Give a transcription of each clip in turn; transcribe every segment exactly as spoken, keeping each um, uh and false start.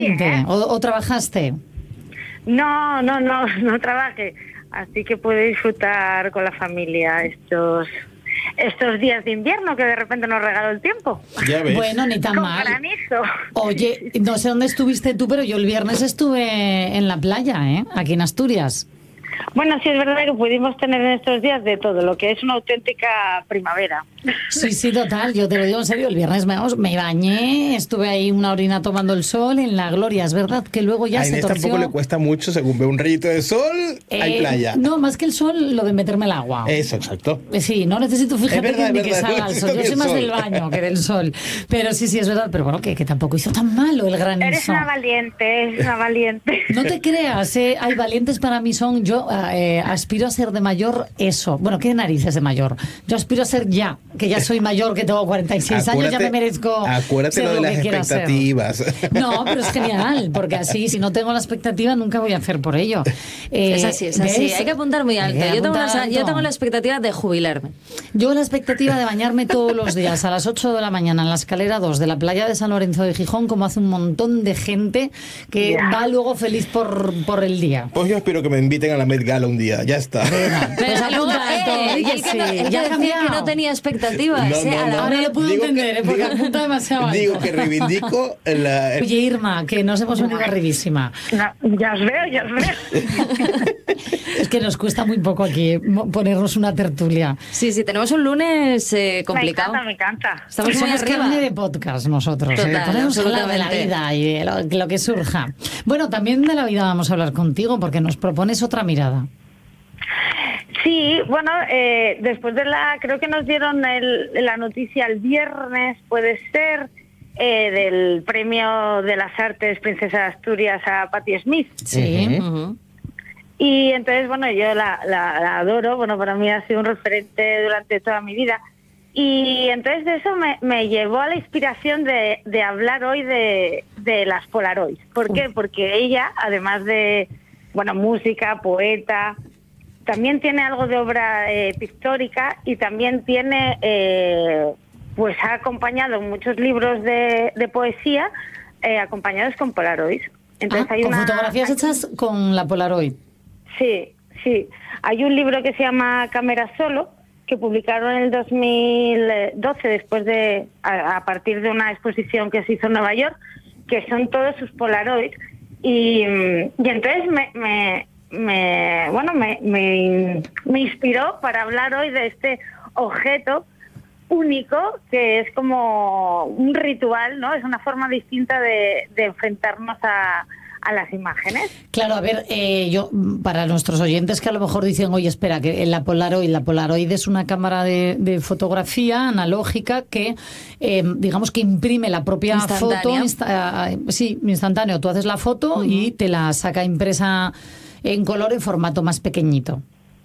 ¿eh? ¿O, o trabajaste? No, no, no, no trabajé. Así que pude disfrutar con la familia estos estos días de invierno que de repente nos regaló el tiempo. Ya ves. Bueno, ni tan Con mal. granizo. Oye, no sé dónde estuviste tú, pero yo el viernes estuve en la playa, ¿eh? Aquí en Asturias. Bueno, sí es verdad que pudimos tener en estos días de todo, lo que es una auténtica primavera. Sí, sí, total, yo te lo digo en serio, el viernes me, me bañé, estuve ahí una orina tomando el sol en la gloria, es verdad que luego ya A se Inés torció. tampoco le cuesta mucho, según ve un rayito de sol, Eh, hay playa. No, más que el sol, lo de meterme el agua. Eso, exacto. Sí, no necesito, fíjate, Es verdad, que, ni es que verdad, salga no el sol. Yo necesito soy más ni el del sol. baño que del sol. Pero sí, sí, es verdad, pero bueno, que, que tampoco hizo tan malo el granizo. Eres una valiente, eres una valiente. No te creas, ¿eh? Hay valientes para mí son, yo eh, aspiro a ser de mayor eso. Bueno, ¿qué narices de mayor? Yo aspiro a ser ya, que ya soy mayor, que tengo cuarenta y seis años, ya me merezco Acuérdate ser lo de lo las que quiera expectativas. ser. No, pero es genial, porque así, si no tengo la expectativa, nunca voy a hacer por ello. Eh, Es así, es así. ¿ves? Hay que apuntar muy Hay alto. que Yo tengo, apuntar la, yo alto. tengo la expectativa de jubilarme. Yo la expectativa de bañarme todos los días a las ocho de la mañana en la escalera dos de la playa de San Lorenzo de Gijón, como hace un montón de gente que Ya. va luego feliz por, por el día. Pues yo espero que me inviten a la Met Gala un día, ya está. Pues luego, apunta alto, eh, di y que el que, sí, no, el que ya ha decía cambiado. que no tenía expectativas. No, eh, no, a la no. Ahora hora- lo puedo Digo entender, que- ¿eh? Porque digo- apunta demasiado alto. Digo que reivindico la... Oye, Irma, que nos hemos venido arribísima. No, ya os veo, ya os veo. Es que nos cuesta muy poco aquí mo- ponernos una tertulia. Sí, sí, tenemos un lunes eh, Me complicado. encanta, me encanta. Estamos muy Somos arriba. carne de podcast nosotros. Total, ¿eh? Ponemos a hablar de la absolutamente. vida y de lo, lo que surja. Bueno, también de la vida vamos a hablar contigo porque nos propones otra mirada. Sí, bueno, eh, después de la, creo que nos dieron el- la noticia el viernes, puede ser, eh, del premio de las artes Princesa de Asturias a Patti Smith. Sí. Ujú. Ujú. Y entonces, bueno, yo la, la- la adoro, bueno, para mí ha sido un referente durante toda mi vida. Y entonces de eso me, me llevó a la inspiración de, de hablar hoy de, de las Polaroids. ¿Por qué? Porque ella, además de, bueno, música, poeta, también tiene algo de obra eh, pictórica y también tiene, eh, pues ha acompañado muchos libros de, de poesía eh, acompañados con Polaroids. Entonces Ah, hay con una, fotografías hay- hechas con la Polaroid. Sí, sí. Hay un libro que se llama Cámara Solo, que publicaron en el dos mil doce, después de, a, a partir de una exposición que se hizo en Nueva York, que son todos sus Polaroids. Y, mm, y entonces me, me, me bueno, me, me, me inspiró para hablar hoy de este objeto único que es como un ritual, ¿no? Es una forma distinta de, de enfrentarnos a, a las imágenes. Claro, a ver, eh, yo para nuestros oyentes que a lo mejor dicen, oye, espera, que la Polaroid, la Polaroid es una cámara de, de fotografía analógica que, eh, digamos que imprime la propia Instantánea. foto, insta- eh, sí, instantáneo. Tú haces la foto Ujú. y te la saca impresa en color en formato más pequeñito.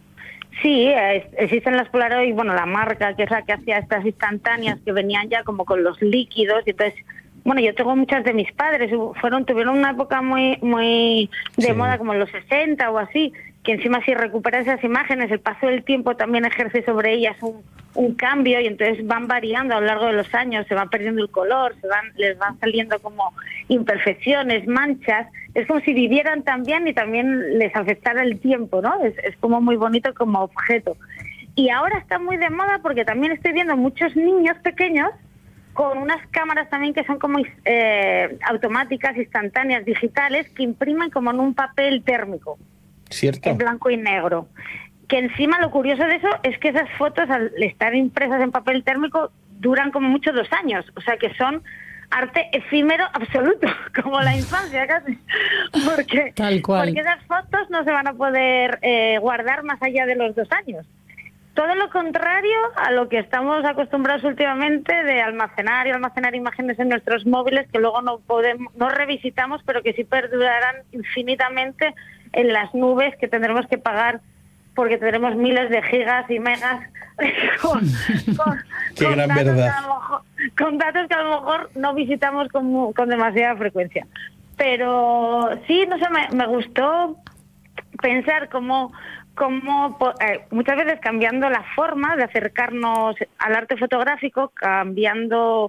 Sí, es- existen las Polaroid, bueno, la marca que es la que hacía estas instantáneas que venían ya como con los líquidos y entonces, bueno, yo tengo muchas de mis padres, hubo- fueron tuvieron una época muy muy de Sí. moda como en los sesenta o así, que encima si recuperas esas imágenes, el paso del tiempo también ejerce sobre ellas un, un cambio y entonces van variando a lo largo de los años, se va perdiendo el color, se van les van saliendo como imperfecciones, manchas, es como si vivieran también y también les afectara el tiempo, ¿no? Es, es como muy bonito como objeto. Y ahora está muy de moda porque también estoy viendo muchos niños pequeños con unas cámaras también que son como eh, automáticas, instantáneas, digitales, que imprimen como en un papel térmico, ¿Cierto? en blanco y negro. Que encima lo curioso de eso es que esas fotos, al estar impresas en papel térmico, duran como mucho dos años. O sea que son arte efímero absoluto, como la infancia casi. Porque, Tal cual. porque esas fotos no se van a poder eh, guardar más allá de los dos años. Todo lo contrario a lo que estamos acostumbrados últimamente de almacenar y almacenar imágenes en nuestros móviles que luego no podemos, no revisitamos, pero que sí perdurarán infinitamente en las nubes que tendremos que pagar porque tendremos miles de gigas y megas con, con- Qué con gran datos verdad. que a lo mejor- con datos que a lo mejor no visitamos con, mu- con demasiada frecuencia. Pero sí, no sé, me, me gustó pensar cómo, cómo po- eh, muchas veces cambiando la forma de acercarnos al arte fotográfico, cambiando